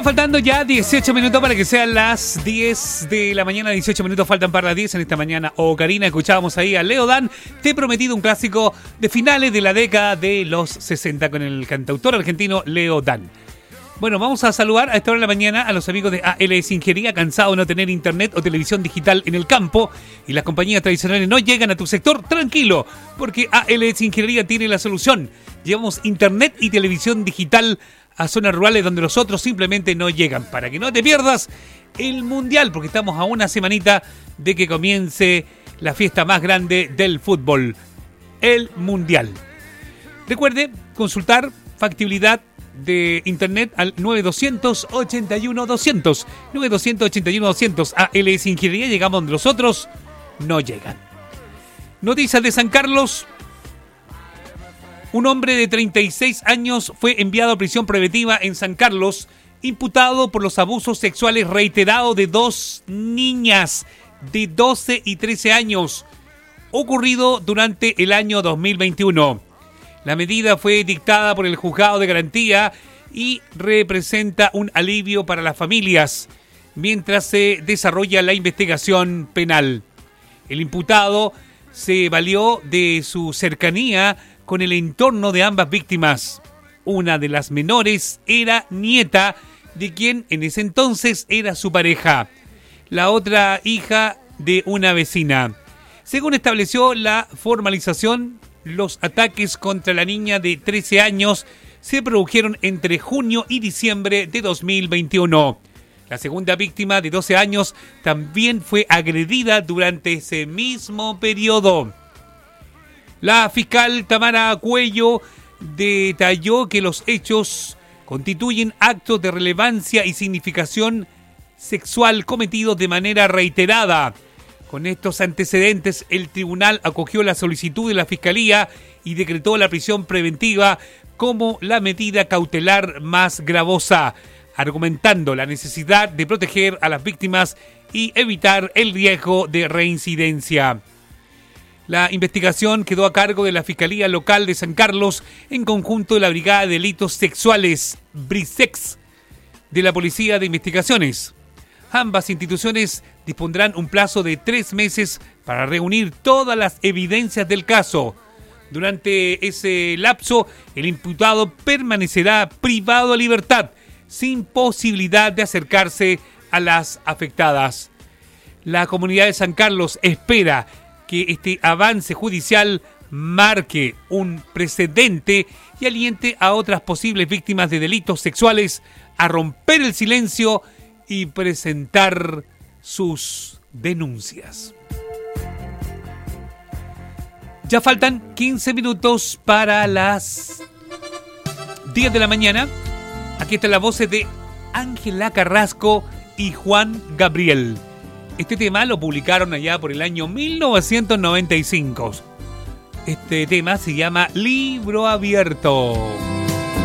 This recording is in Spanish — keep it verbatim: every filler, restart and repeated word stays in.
faltando ya dieciocho minutos para que sean las diez de la mañana. dieciocho minutos faltan para las diez en esta mañana. Oh, Karina, escuchábamos ahí a Leo Dan. Te he prometido un clásico de finales de la década de los sesenta con el cantautor argentino Leo Dan. Bueno, vamos a saludar a esta hora de la mañana a los amigos de A L S Ingeniería, cansado de no tener internet o televisión digital en el campo y las compañías tradicionales no llegan a tu sector. Tranquilo, porque A L S Ingeniería tiene la solución. Llevamos internet y televisión digital a zonas rurales donde los otros simplemente no llegan. Para que no te pierdas el Mundial, porque estamos a una semanita de que comience la fiesta más grande del fútbol, el Mundial. Recuerde consultar factibilidad de internet al nueve dos cero cero, ocho uno dos cero cero. nueve dos cero cero, ocho uno dos cero cero. A L S Ingeniería, llegamos donde los otros no llegan. Noticias de San Carlos. Un hombre de treinta y seis años fue enviado a prisión preventiva en San Carlos, imputado por los abusos sexuales reiterados de dos niñas de doce y trece años, ocurrido durante el año dos mil veintiuno. La medida fue dictada por el Juzgado de Garantía y representa un alivio para las familias mientras se desarrolla la investigación penal. El imputado se valió de su cercanía con el entorno de ambas víctimas. Una de las menores era nieta de quien en ese entonces era su pareja. La otra hija de una vecina. Según estableció la formalización, los ataques contra la niña de trece años se produjeron entre junio y diciembre de dos mil veintiuno. La segunda víctima de doce años también fue agredida durante ese mismo periodo. La fiscal Tamara Cuello detalló que los hechos constituyen actos de relevancia y significación sexual cometidos de manera reiterada. Con estos antecedentes, el tribunal acogió la solicitud de la Fiscalía y decretó la prisión preventiva como la medida cautelar más gravosa, argumentando la necesidad de proteger a las víctimas y evitar el riesgo de reincidencia. La investigación quedó a cargo de la Fiscalía Local de San Carlos en conjunto de la Brigada de Delitos Sexuales, BRISEX, de la Policía de Investigaciones. Ambas instituciones dispondrán un plazo de tres meses para reunir todas las evidencias del caso. Durante ese lapso, el imputado permanecerá privado de libertad, sin posibilidad de acercarse a las afectadas. La comunidad de San Carlos espera que este avance judicial marque un precedente y aliente a otras posibles víctimas de delitos sexuales a romper el silencio y presentar sus denuncias. Ya faltan quince minutos para las diez de la mañana. Aquí están las voces de Ángela Carrasco y Juan Gabriel. Este tema lo publicaron allá por el año mil novecientos noventa y cinco. Este tema se llama Libro Abierto.